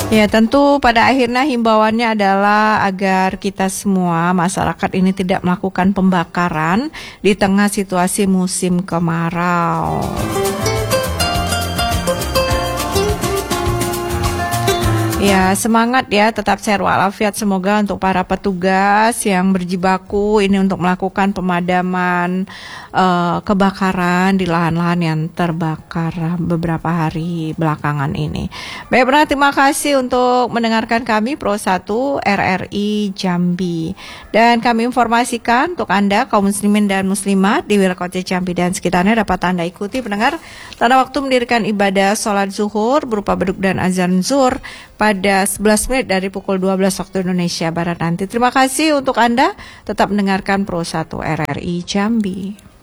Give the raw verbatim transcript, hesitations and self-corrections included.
Ya, tentu pada akhirnya himbauannya adalah agar kita semua masyarakat ini tidak melakukan pembakaran di tengah situasi musim kemarau. Ya, semangat ya, tetap sehat walafiat semoga untuk para petugas yang berjibaku ini untuk melakukan pemadaman uh, kebakaran di lahan-lahan yang terbakar beberapa hari belakangan ini. Baik, benar, terima kasih untuk mendengarkan kami Pro satu R R I Jambi. Dan kami informasikan untuk Anda kaum muslimin dan muslimat di wilayah kota Jambi dan sekitarnya dapat Anda ikuti pendengar tanda waktu mendirikan ibadah sholat zuhur berupa beduk dan azan zuhur pada sebelas menit dari pukul dua belas waktu Indonesia Barat nanti. Terima kasih untuk Anda tetap mendengarkan Pro satu R R I Jambi.